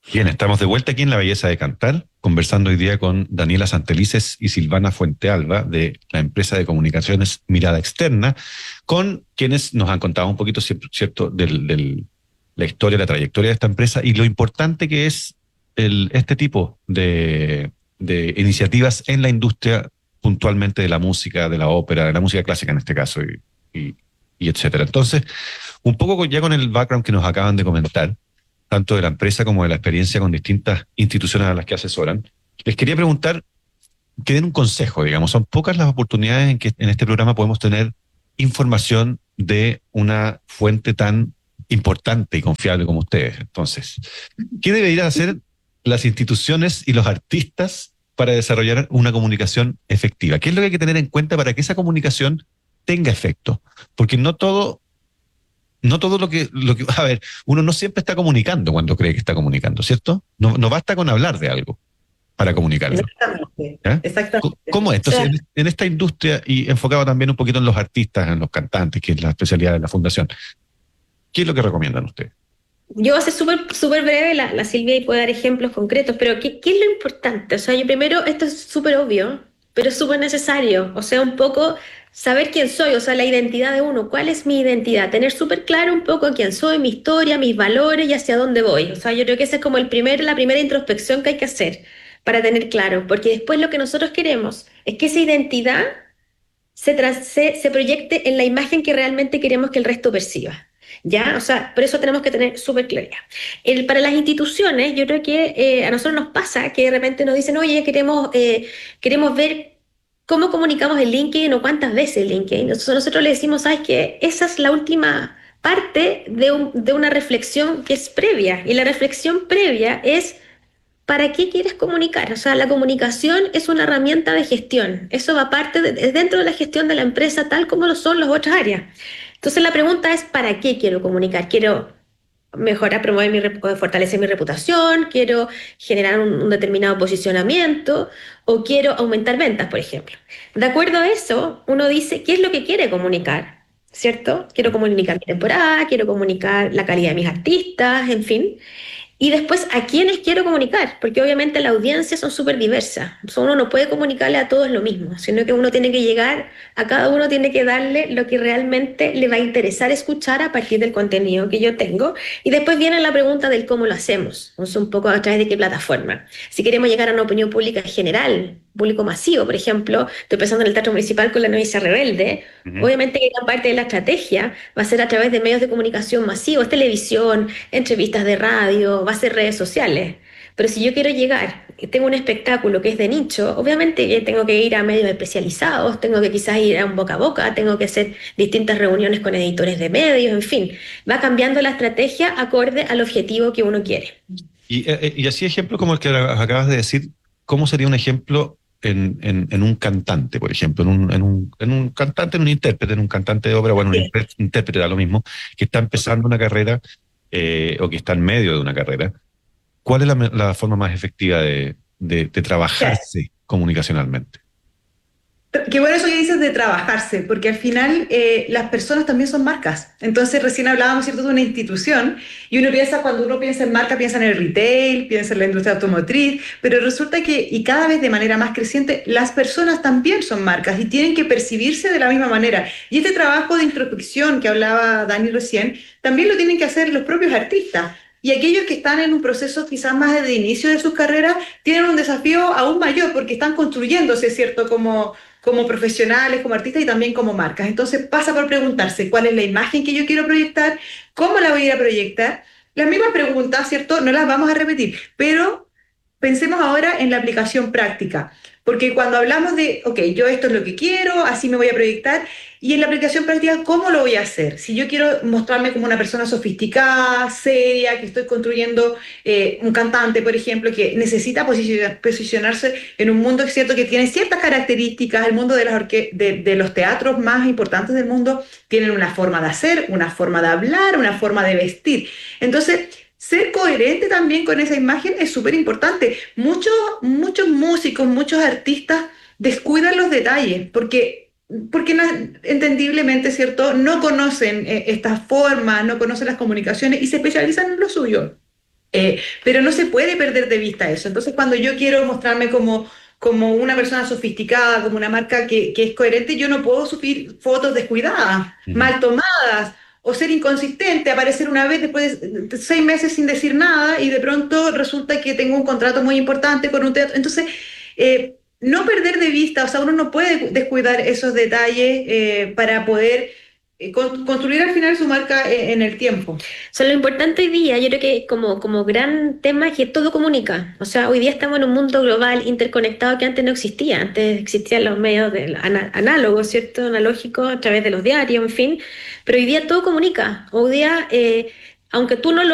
Bien, estamos de vuelta aquí en La Belleza de Cantar, conversando hoy día con Daniela Santelices y Silvana Fuentealba de la empresa de comunicaciones Mirada Externa, con quienes nos han contado un poquito, ¿cierto?, la historia, la trayectoria de esta empresa y lo importante que es este tipo de iniciativas en la industria, puntualmente de la música, de la ópera, de la música clásica en este caso, y, y etcétera. Entonces, un poco ya con el background que nos acaban de comentar, tanto de la empresa como de la experiencia con distintas instituciones a las que asesoran. Les quería preguntar que den un consejo, digamos. Son pocas las oportunidades en que en este programa podemos tener información de una fuente tan importante y confiable como ustedes. Entonces, ¿qué deberían hacer las instituciones y los artistas para desarrollar una comunicación efectiva? ¿Qué es lo que hay que tener en cuenta para que esa comunicación tenga efecto? Porque no todo a ver, uno no siempre está comunicando cuando cree que está comunicando, ¿cierto? No basta con hablar de algo para comunicarlo. Exactamente, ¿Ya? exactamente. ¿Cómo es? O Entonces, sea, en esta industria y enfocado también un poquito en los artistas, en los cantantes, que es la especialidad de la fundación, ¿qué es lo que recomiendan ustedes? yo voy a ser súper breve, la Silvia y puede dar ejemplos concretos, pero ¿qué es lo importante? O sea, yo primero, esto es súper obvio, pero es súper necesario. O sea, un poco saber quién soy, o sea, la identidad de uno, cuál es mi identidad, tener súper claro un poco quién soy, mi historia, mis valores y hacia dónde voy. O sea, yo creo que esa es como la primera introspección que hay que hacer para tener claro, porque después lo que nosotros queremos es que esa identidad se proyecte en la imagen que realmente queremos que el resto perciba. ¿Ya? O sea, por eso tenemos que tener súper claridad. Para las instituciones, yo creo que a nosotros nos pasa que de repente nos dicen, oye, queremos ver cómo comunicamos en LinkedIn o cuántas veces en LinkedIn. Entonces nosotros le decimos, ¿sabes qué? Esa es la última parte de una reflexión que es previa. Y la reflexión previa es ¿para qué quieres comunicar? O sea, la comunicación es una herramienta de gestión. Eso va parte es dentro de la gestión de la empresa, tal como lo son las otras áreas. Entonces la pregunta es, ¿para qué quiero comunicar? ¿Quiero mejorar, promover fortalecer mi reputación? ¿Quiero generar un determinado posicionamiento? ¿O quiero aumentar ventas, por ejemplo? De acuerdo a eso, uno dice, ¿qué es lo que quiere comunicar? ¿Cierto? Quiero comunicar mi temporada, quiero comunicar la calidad de mis artistas, en fin. Y después, ¿a quiénes quiero comunicar? Porque obviamente la audiencia son súper diversas. Uno no puede comunicarle a todos lo mismo, sino que uno tiene que llegar, a cada uno tiene que darle lo que realmente le va a interesar escuchar a partir del contenido que yo tengo. Y después viene la pregunta del cómo lo hacemos, o sea, un poco a través de qué plataforma. Si queremos llegar a una opinión pública general, público masivo, por ejemplo, estoy pensando en el Teatro Municipal con La Novicia Rebelde. Ujú. Obviamente que gran parte de la estrategia va a ser a través de medios de comunicación masivos, televisión, entrevistas de radio, va a ser redes sociales. Pero si yo quiero llegar y tengo un espectáculo que es de nicho, obviamente que tengo que ir a medios especializados, tengo que quizás ir a un boca a boca, tengo que hacer distintas reuniones con editores de medios, en fin, va cambiando la estrategia acorde al objetivo que uno quiere. Y así ejemplo como el que acabas de decir, ¿cómo sería un ejemplo en un cantante, por ejemplo, en un cantante, en un intérprete, en un cantante de ópera, bueno, un Sí. intérprete da lo mismo, que está empezando una carrera o que está en medio de una carrera? ¿Cuál es la forma más efectiva de trabajarse comunicacionalmente? Qué bueno eso que dices de trabajarse, porque al final las personas también son marcas. Entonces recién hablábamos, ¿cierto?, de una institución y uno piensa, cuando uno piensa en marca, piensa en el retail, piensa en la industria automotriz, pero resulta que, y cada vez de manera más creciente, las personas también son marcas y tienen que percibirse de la misma manera. Y este trabajo de introspección que hablaba Dani recién, también lo tienen que hacer los propios artistas. Y aquellos que están en un proceso quizás más de inicio de sus carreras tienen un desafío aún mayor porque están construyéndose, ¿cierto?, como profesionales, como artistas y también como marcas. Entonces pasa por preguntarse cuál es la imagen que yo quiero proyectar, cómo la voy a ir a proyectar. Las mismas preguntas, ¿cierto? No las vamos a repetir, pero pensemos ahora en la aplicación práctica, porque cuando hablamos de, ok, yo esto es lo que quiero, así me voy a proyectar, y en la aplicación práctica, ¿cómo lo voy a hacer? Si yo quiero mostrarme como una persona sofisticada, seria, que estoy construyendo un cantante, por ejemplo, que necesita posicionarse en un mundo, es cierto, que tiene ciertas características, el mundo de los teatros más importantes del mundo tienen una forma de hacer, una forma de hablar, una forma de vestir. Entonces, ser coherente también con esa imagen es súper importante. Muchos músicos, muchos artistas descuidan los detalles porque entendiblemente, ¿cierto? No conocen estas formas, no conocen las comunicaciones y se especializan en lo suyo. Pero no se puede perder de vista eso. Entonces, cuando yo quiero mostrarme como una persona sofisticada, como una marca que es coherente, yo no puedo subir fotos descuidadas, mal tomadas, o ser inconsistente, aparecer una vez después de 6 meses sin decir nada y de pronto resulta que tengo un contrato muy importante con un teatro. Entonces, no perder de vista, o sea, uno no puede descuidar esos detalles para poder construir al final su marca en el tiempo. O sea, lo importante hoy día, yo creo que como gran tema es que todo comunica. O sea, hoy día estamos en un mundo global, interconectado, que antes no existía. Antes existían los medios análogos, ¿cierto? Analógicos, a través de los diarios, en fin. Pero hoy día todo comunica. Hoy día, aunque tú no lo